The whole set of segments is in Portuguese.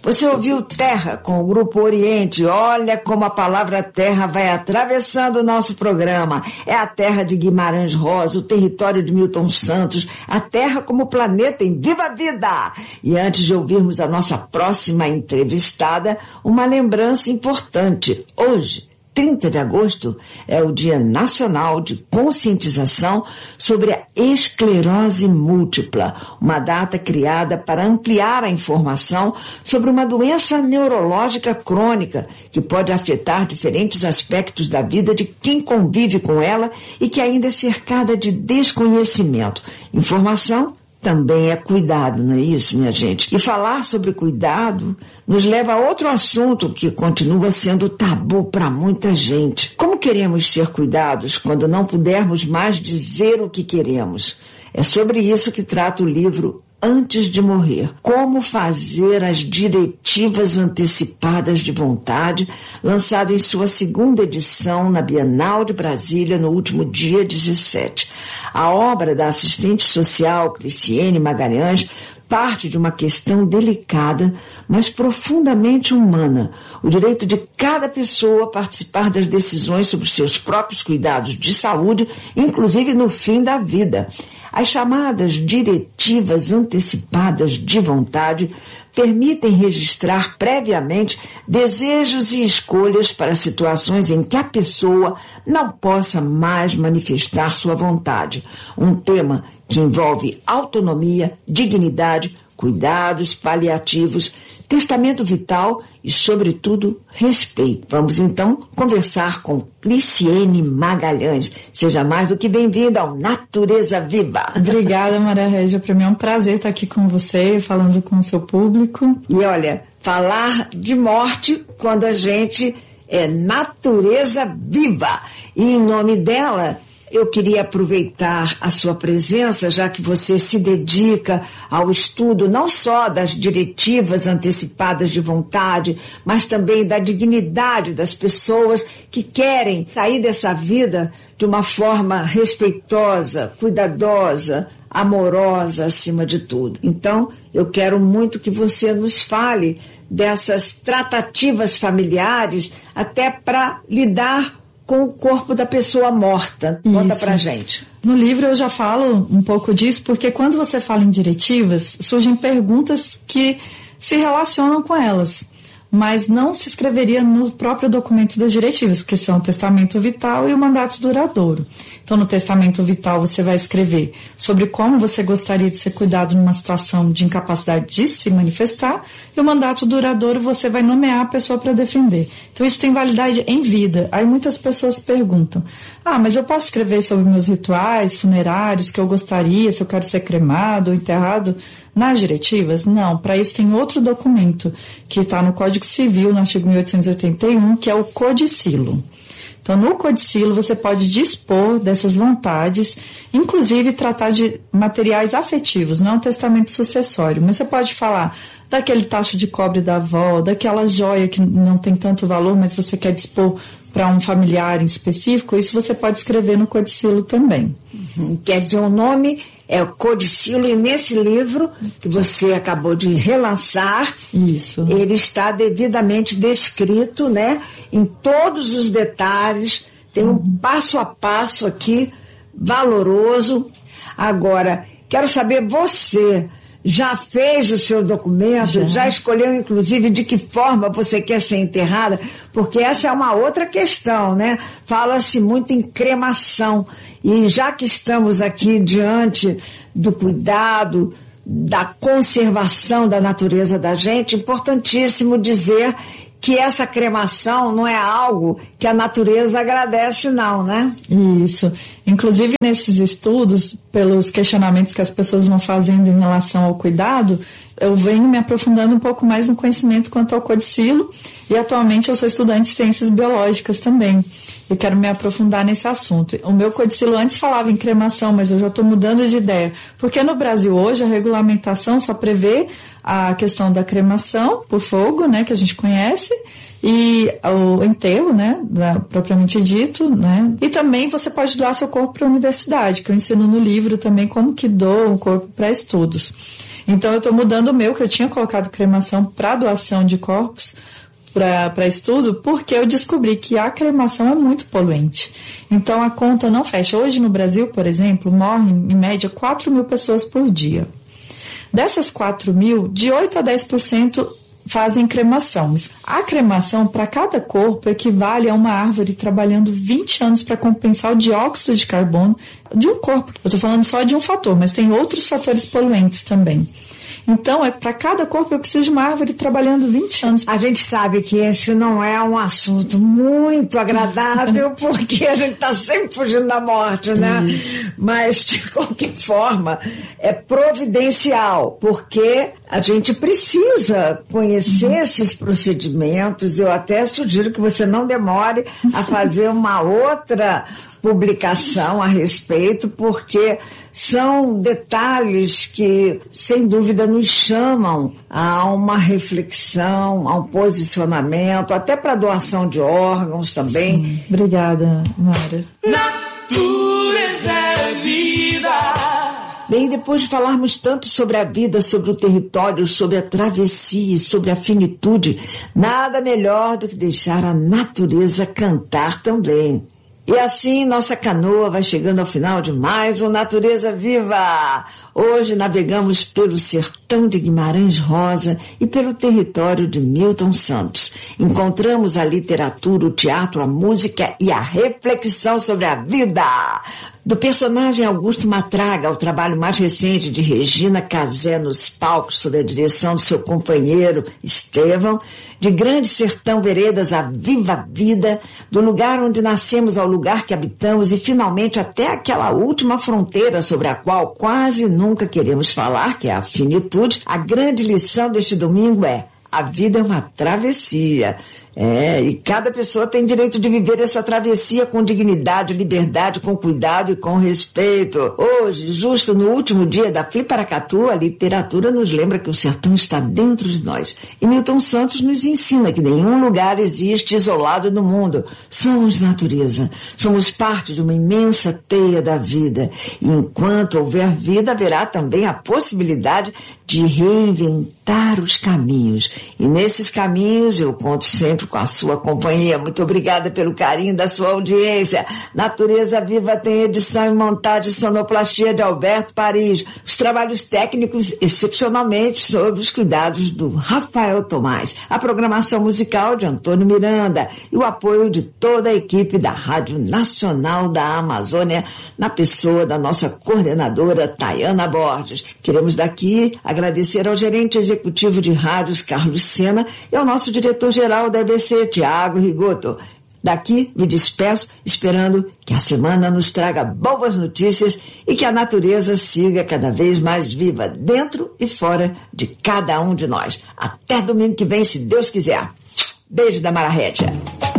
Você ouviu Terra com o Grupo Oriente. Olha como a palavra terra vai atravessando o nosso programa. É a terra de Guimarães Rosa, o território de Milton Santos, a terra como planeta em Viva a Vida. E antes de ouvirmos a nossa próxima entrevistada, uma lembrança importante. Hoje, 30 de agosto, é o Dia Nacional de Conscientização sobre a Esclerose Múltipla, uma data criada para ampliar a informação sobre uma doença neurológica crônica que pode afetar diferentes aspectos da vida de quem convive com ela e que ainda é cercada de desconhecimento. Informação também é cuidado, não é isso, minha gente? E falar sobre cuidado nos leva a outro assunto que continua sendo tabu para muita gente. Como queremos ser cuidados quando não pudermos mais dizer o que queremos? É sobre isso que trata o livro Antes de Morrer. Como fazer as diretivas antecipadas de vontade, lançado em sua segunda edição na Bienal de Brasília no último dia 17. A obra da assistente social Cliciene Magalhães parte de uma questão delicada, mas profundamente humana, o direito de cada pessoa a participar das decisões sobre seus próprios cuidados de saúde, inclusive no fim da vida. As chamadas diretivas antecipadas de vontade permitem registrar previamente desejos e escolhas para situações em que a pessoa não possa mais manifestar sua vontade. Um tema que envolve autonomia, dignidade, cuidados paliativos, testamento vital e, sobretudo, respeito. Vamos, então, conversar com Cliciene Magalhães. Seja mais do que bem-vinda ao Natureza Viva. Obrigada, Maria Régia. Para mim é um prazer estar aqui com você, falando com o seu público. E olha, falar de morte quando a gente é natureza viva. E em nome dela, eu queria aproveitar a sua presença, já que você se dedica ao estudo não só das diretivas antecipadas de vontade, mas também da dignidade das pessoas que querem sair dessa vida de uma forma respeitosa, cuidadosa, amorosa acima de tudo. Então, eu quero muito que você nos fale dessas tratativas familiares até para lidar com o corpo da pessoa morta. Conta pra gente. No livro eu já falo um pouco disso, porque quando você fala em diretivas, surgem perguntas que se relacionam com elas, mas não se escreveria no próprio documento das diretivas, que são o testamento vital e o mandato duradouro. Então, no testamento vital, você vai escrever sobre como você gostaria de ser cuidado numa situação de incapacidade de se manifestar, e o mandato duradouro você vai nomear a pessoa para defender. Então, isso tem validade em vida. Aí muitas pessoas perguntam, mas eu posso escrever sobre meus rituais funerários, que eu gostaria, se eu quero ser cremado ou enterrado nas diretivas? Não, para isso tem outro documento que está no Código Civil, no artigo 1881, que é o codicilo. Então, no codicilo, você pode dispor dessas vontades, inclusive tratar de materiais afetivos, não um testamento sucessório, mas você pode falar daquele tacho de cobre da avó, daquela joia que não tem tanto valor, mas você quer dispor para um familiar em específico, isso você pode escrever no codicilo também. Quer dizer, o nome é o codicilo, e nesse livro que você acabou de relançar, ele está devidamente descrito, né, em todos os detalhes, tem um passo a passo aqui valoroso. Agora, quero saber, você já fez o seu documento? Já escolheu, inclusive, de que forma você quer ser enterrada? Porque essa é uma outra questão, né? Fala-se muito em cremação. E já que estamos aqui diante do cuidado, da conservação da natureza da gente, importantíssimo dizer que essa cremação não é algo que a natureza agradece, não, né? Isso. Inclusive, nesses estudos, pelos questionamentos que as pessoas vão fazendo em relação ao cuidado, eu venho me aprofundando um pouco mais no conhecimento quanto ao codicilo, e atualmente eu sou estudante de ciências biológicas também. Eu quero me aprofundar nesse assunto. O meu codicilo antes falava em cremação, mas eu já estou mudando de ideia. Porque no Brasil hoje a regulamentação só prevê a questão da cremação por fogo, né, que a gente conhece, e o enterro, né, propriamente dito, né, e também você pode doar seu corpo para a universidade, que eu ensino no livro também como que doa o corpo para estudos. Então eu estou mudando o meu, que eu tinha colocado cremação para doação de corpos, para estudo, porque eu descobri que a cremação é muito poluente. Então a conta não fecha. Hoje no Brasil, por exemplo, morrem em média 4.000 pessoas por dia. Dessas 4.000, de 8 a 10% fazem cremação. A cremação, para cada corpo, equivale a uma árvore trabalhando 20 anos para compensar o dióxido de carbono de um corpo. Eu estou falando só de um fator, mas tem outros fatores poluentes também. Então, para cada corpo eu preciso de uma árvore trabalhando 20 anos. A gente sabe que esse não é um assunto muito agradável, porque a gente está sempre fugindo da morte, né? Mas, de qualquer forma, é providencial, porque a gente precisa conhecer esses procedimentos. Eu até sugiro que você não demore a fazer uma outra publicação a respeito, porque são detalhes que, sem dúvida, nos chamam a uma reflexão, a um posicionamento, até para doação de órgãos também. Obrigada, Mara. Natureza é vida. Bem, depois de falarmos tanto sobre a vida, sobre o território, sobre a travessia e sobre a finitude, nada melhor do que deixar a natureza cantar também. E assim nossa canoa vai chegando ao final de mais um Natureza Viva. Hoje navegamos pelo sertão de Guimarães Rosa e pelo território de Milton Santos. Encontramos a literatura, o teatro, a música e a reflexão sobre a vida. Do personagem Augusto Matraga, ao trabalho mais recente de Regina Casé nos palcos, sob a direção do seu companheiro Estevão, de Grande Sertão Veredas a Viva Vida, do lugar onde nascemos ao lugar que habitamos e finalmente até aquela última fronteira sobre a qual quase nunca queremos falar, que é a finitude, a grande lição deste domingo é: a vida é uma travessia. E cada pessoa tem direito de viver essa travessia com dignidade, liberdade, com cuidado e com respeito. Hoje, justo no último dia da Fliparacatu, a literatura nos lembra que o sertão está dentro de nós. E Milton Santos nos ensina que nenhum lugar existe isolado no mundo. Somos natureza. Somos parte de uma imensa teia da vida. E enquanto houver vida, haverá também a possibilidade de reinventar os caminhos. E nesses caminhos eu conto sempre com a sua companhia. Muito obrigada pelo carinho da sua audiência. Natureza Viva tem edição e montagem e sonoplastia de Alberto Paris. Os trabalhos técnicos, excepcionalmente, sob os cuidados do Rafael Tomás. A programação musical de Antônio Miranda e o apoio de toda a equipe da Rádio Nacional da Amazônia, na pessoa da nossa coordenadora Tayana Borges. Queremos daqui agradecer ao gerente executivo de rádios Carlos Sena e ao nosso diretor-geral da EBC, Tiago Rigoto. Daqui me despeço, esperando que a semana nos traga boas notícias e que a natureza siga cada vez mais viva dentro e fora de cada um de nós. Até domingo que vem, se Deus quiser. Beijo da Mara Rédia.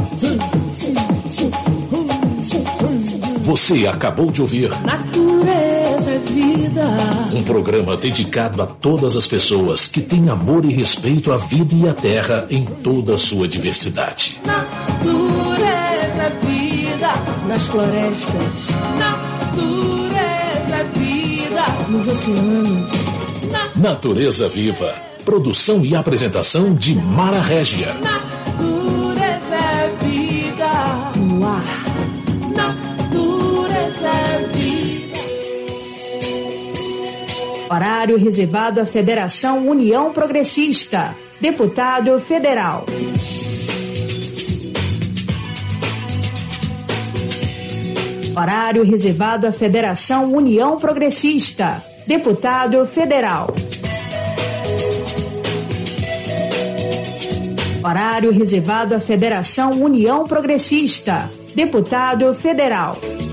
Você acabou de ouvir Natureza é vida. Um programa dedicado a todas as pessoas que têm amor e respeito à vida e à terra em toda a sua diversidade. Natureza é vida. Nas florestas. Natureza é vida. Nos oceanos. Natureza Viva. Produção e apresentação de Mara Régia. Natureza é vida. No ar. Natureza é vida. Horário reservado à Federação União Progressista. Deputado Federal. Horário reservado à Federação União Progressista. Deputado Federal. Horário reservado à Federação União Progressista. Deputado Federal.